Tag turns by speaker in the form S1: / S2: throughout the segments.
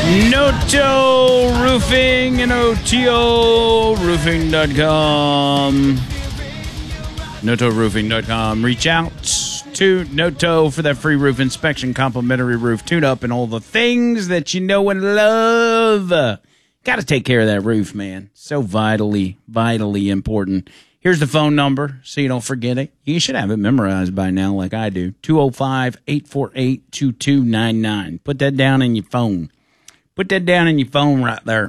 S1: Noto Roofing and OTOroofing.com. NotoRoofing.com. Reach out to Noto for that free roof inspection, complimentary roof tune-up, and all the things that you know and love. Got to take care of that roof, man. So vitally important. Here's the phone number so you don't forget it. You should have it memorized by now like I do. 205-848-2299. Put that down in your phone. Put that down in your phone right there.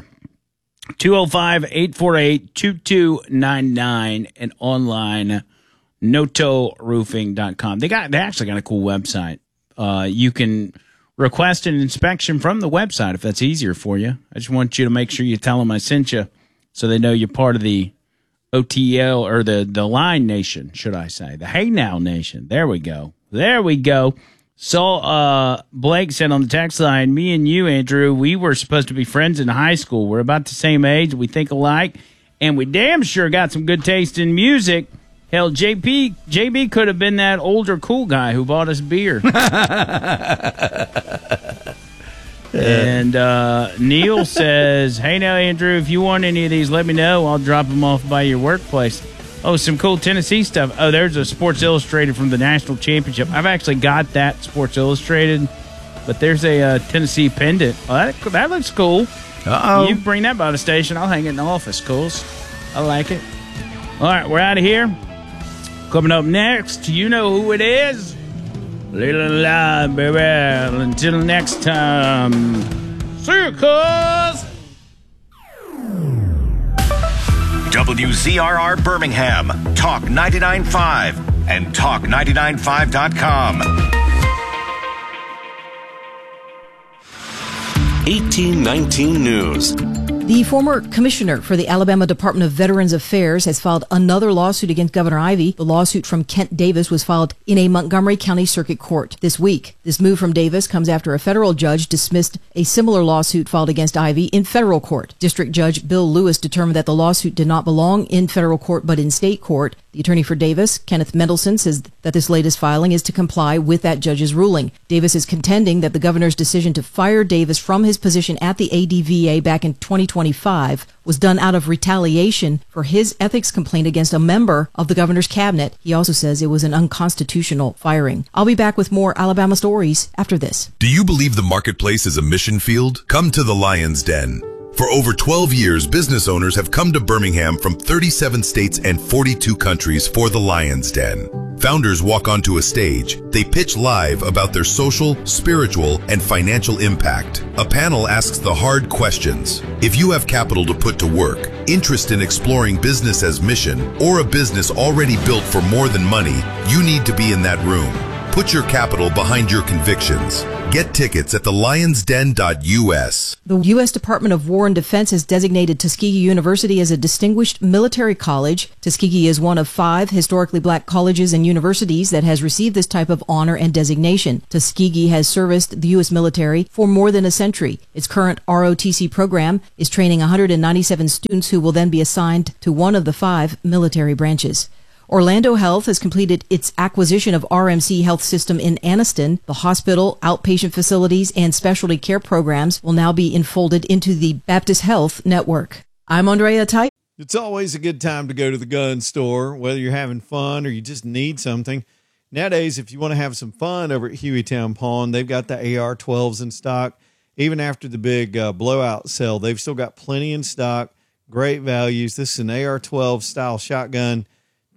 S1: 205-848-2299 and online NotoRoofing.com. They actually got a cool website. You can request an inspection from the website if that's easier for you. I just want you to make sure you tell them I sent you so they know you're part of the OTL or the Line Nation, should I say. The Hey Now Nation. There we go. So, Blake said on the text line, me and you, Andrew, we were supposed to be friends in high school. We're about the same age. We think alike. And we damn sure got some good taste in music. Hell, JB could have been that older cool guy who bought us beer. And Neil says, hey now, Andrew, if you want any of these, let me know. I'll drop them off by your workplace. Oh, some cool Tennessee stuff. Oh, there's a Sports Illustrated from the National Championship. I've actually got that Sports Illustrated, but there's a Tennessee pendant. Oh, that looks cool.
S2: Uh-oh.
S1: You bring that by the station, I'll hang it in the office, Cools. I like it. All right, we're out of here. Coming up next, you know who it is. Little Live, baby. Until next time. See you, Cools.
S3: WZRR Birmingham, Talk 99.5 and Talk995.com.
S4: 1819 News.
S5: The former commissioner for the Alabama Department of Veterans Affairs has filed another lawsuit against Governor Ivey. The lawsuit from Kent Davis was filed in a Montgomery County Circuit Court this week. This move from Davis comes after a federal judge dismissed a similar lawsuit filed against Ivey in federal court. District Judge Bill Lewis determined that the lawsuit did not belong in federal court but in state court. The attorney for Davis, Kenneth Mendelson, says that this latest filing is to comply with that judge's ruling. Davis is contending that the governor's decision to fire Davis from his position at the ADVA back in 2025 was done out of retaliation for his ethics complaint against a member of the governor's cabinet. He also says it was an unconstitutional firing. I'll be back with more Alabama stories after this.
S6: Do you believe the marketplace is a mission field? Come to the Lion's Den. For over 12 years, business owners have come to Birmingham from 37 states and 42 countries for the Lion's Den. Founders walk onto a stage. They pitch live about their social, spiritual, and financial impact. A panel asks the hard questions. If you have capital to put to work, interest in exploring business as mission, or a business already built for more than money, you need to be in that room. Put your capital behind your convictions. Get tickets at thelionsden.us.
S5: The U.S. Department of War and Defense has designated Tuskegee University as a distinguished military college. Tuskegee is one of 5 historically black colleges and universities that has received this type of honor and designation. Tuskegee has serviced the U.S. military for more than a century. Its current ROTC program is training 197 students who will then be assigned to one of the 5 military branches. Orlando Health has completed its acquisition of RMC Health System in Anniston. The hospital, outpatient facilities, and specialty care programs will now be enfolded into the Baptist Health Network. I'm Andrea Tite.
S2: It's always a good time to go to the gun store, whether you're having fun or you just need something. Nowadays, if you want to have some fun over at Hueytown Pawn, they've got the AR-12s in stock. Even after the big blowout sale, they've still got plenty in stock, great values. This is an AR-12 style shotgun.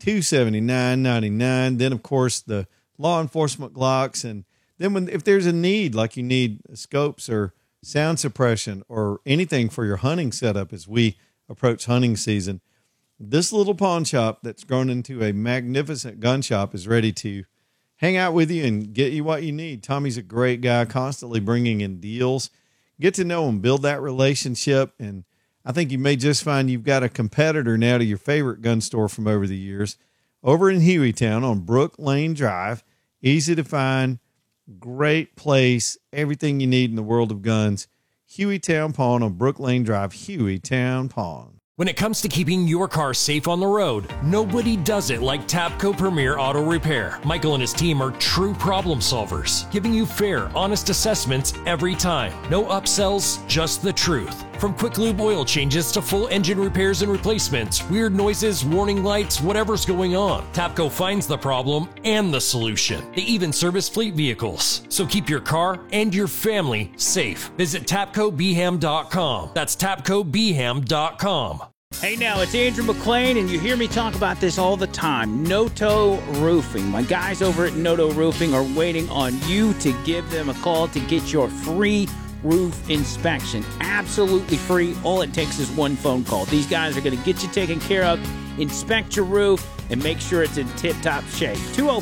S2: $279.99. Then, of course, the law enforcement Glocks. And then if there's a need, like you need scopes or sound suppression or anything for your hunting setup as we approach hunting season, this little pawn shop that's grown into a magnificent gun shop is ready to hang out with you and get you what you need. Tommy's a great guy, constantly bringing in deals. Get to know him, build that relationship, and I think you may just find you've got a competitor now to your favorite gun store from over the years. Over in Hueytown on Brook Lane Drive, easy to find, great place, everything you need in the world of guns. Hueytown Pawn on Brook Lane Drive, Hueytown Pawn.
S7: When it comes to keeping your car safe on the road, nobody does it like Tapco Premier Auto Repair. Michael and his team are true problem solvers, giving you fair, honest assessments every time. No upsells, just the truth. From quick lube oil changes to full engine repairs and replacements, weird noises, warning lights, whatever's going on, Tapco finds the problem and the solution. They even service fleet vehicles. So keep your car and your family safe. Visit TapcoBeham.com. That's TapcoBeham.com.
S1: Hey now, it's Andrew McLean, and you hear me talk about this all the time. Noto Roofing. My guys over at Noto Roofing are waiting on you to give them a call to get your free roof inspection. Absolutely free. All it takes is one phone call. These guys are going to get you taken care of, inspect your roof, and make sure it's in tip-top shape.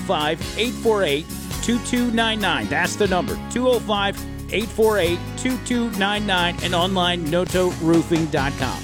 S1: 205-848-2299. That's the number. 205-848-2299 and online notoroofing.com.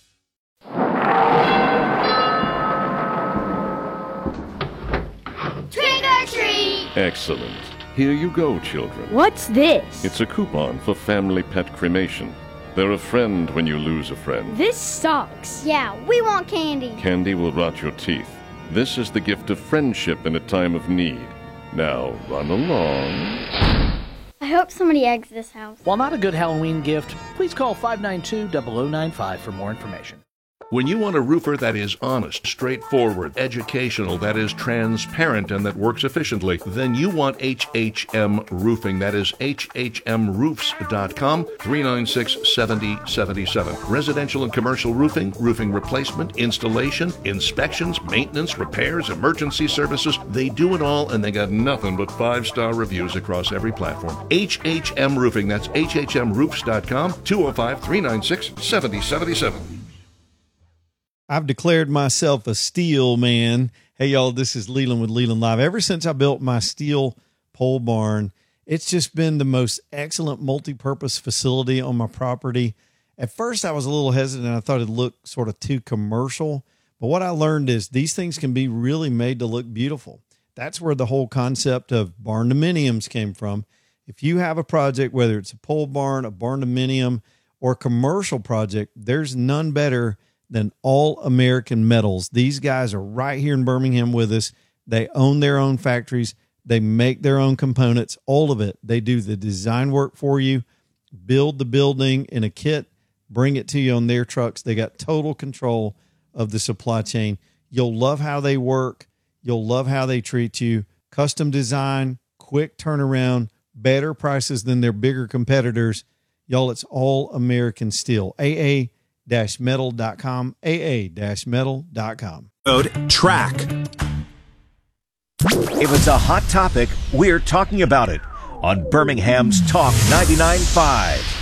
S8: Excellent. Here you go, children.
S9: What's this?
S8: It's a coupon for family pet cremation. They're a friend when you lose a friend.
S9: This sucks.
S10: Yeah, we want candy.
S8: Candy will rot your teeth. This is the gift of friendship in a time of need. Now, run along.
S10: I hope somebody eggs this house.
S11: While not a good Halloween gift, please call 592-0095 for more information.
S12: When you want a roofer that is honest, straightforward, educational, that is transparent, and that works efficiently, then you want HHM Roofing. That is HHMroofs.com, 396-7077. Residential and commercial roofing, roofing replacement, installation, inspections, maintenance, repairs, emergency services. They do it all, and they got nothing but 5-star reviews across every platform. HHM Roofing. That's HHMroofs.com, 205-396-7077.
S2: I've declared myself a steel man. Hey, y'all, this is Leland with Leland Live. Ever since I built my steel pole barn, it's just been the most excellent multi-purpose facility on my property. At first, I was a little hesitant. I thought it looked sort of too commercial. But what I learned is these things can be really made to look beautiful. That's where the whole concept of barn dominiums came from. If you have a project, whether it's a pole barn, a barn dominium, or a commercial project, there's none better than All American Metals. These guys are right here in Birmingham with us. They own their own factories. They make their own components, all of it. They do the design work for you, build the building in a kit, bring it to you on their trucks. They got total control of the supply chain. You'll love how they work. You'll love how they treat you. Custom design, quick turnaround, better prices than their bigger competitors. Y'all, it's All American Steel. AA-metal.com, AA-metal.com.
S3: Track. If it's a hot topic, we're talking about it on Birmingham's Talk 99.5.